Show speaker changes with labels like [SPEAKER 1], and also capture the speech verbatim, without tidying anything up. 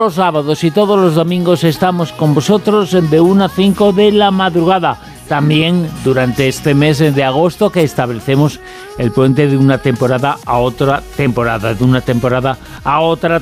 [SPEAKER 1] Los sábados y todos los domingos estamos con vosotros de una a cinco de la madrugada. También durante este mes de agosto que establecemos el puente de una temporada a otra temporada, de una temporada a otra